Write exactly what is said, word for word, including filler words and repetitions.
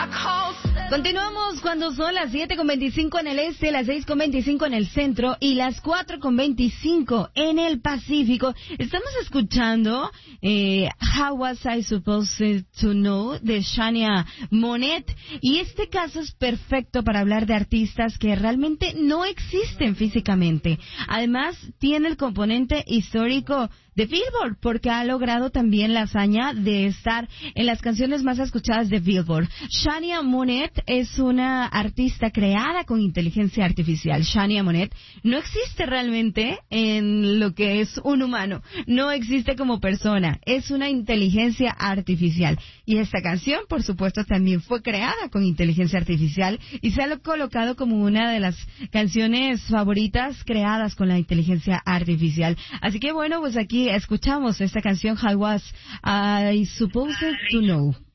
Continuamos cuando son las siete con veinticinco en el este, las seis con veinticinco en el centro y las cuatro con veinticinco en el Pacífico. Estamos escuchando eh, How Was I Supposed to Know de Shania Monet, y este caso es perfecto para hablar de artistas que realmente no existen físicamente. Además, tiene el componente histórico de Billboard, porque ha logrado también la hazaña de estar en las canciones más escuchadas de Billboard. Shania Monet es una artista creada con inteligencia artificial. Shania Monet no existe realmente en lo que es un humano, no existe como persona, es una inteligencia artificial. Y esta canción, por supuesto, también fue creada con inteligencia artificial y se ha colocado como una de las canciones favoritas creadas con la inteligencia artificial. Así que bueno, pues aquí escuchamos esta canción, How Was I Supposed to Know.